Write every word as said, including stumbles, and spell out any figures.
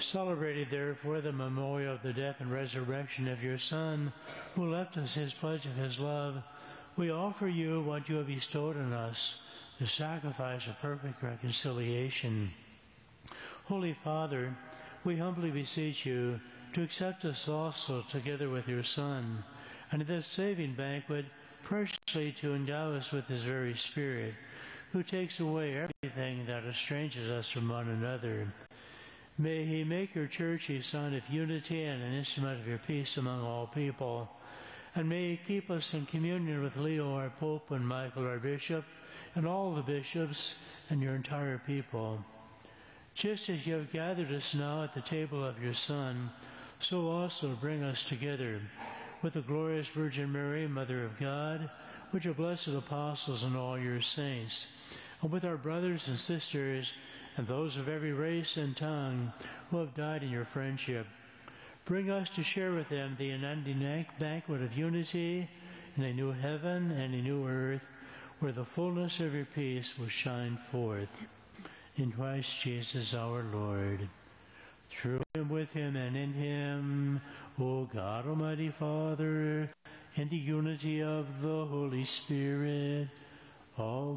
Celebrating therefore the memorial of the death and resurrection of your Son, who left us his pledge of his love, we offer you what you have bestowed on us, the sacrifice of perfect reconciliation. Holy Father, we humbly beseech you to accept us also together with your Son, and in this saving banquet preciously to endow us with his very Spirit, who takes away everything that estranges us from one another. May he make your church a sign of unity and an instrument of your peace among all people. And may he keep us in communion with Leo our Pope and Michael our Bishop, and all the bishops and your entire people. Just as you have gathered us now at the table of your Son, so also bring us together with the glorious Virgin Mary, Mother of God, with your blessed apostles and all your saints, and with our brothers and sisters and those of every race and tongue who have died in your friendship. Bring us to share with them the unending banquet of unity in a new heaven and a new earth, where the fullness of your peace will shine forth. In Christ Jesus our Lord. Through him, with him, and in him, O God Almighty Father, in the unity of the Holy Spirit, all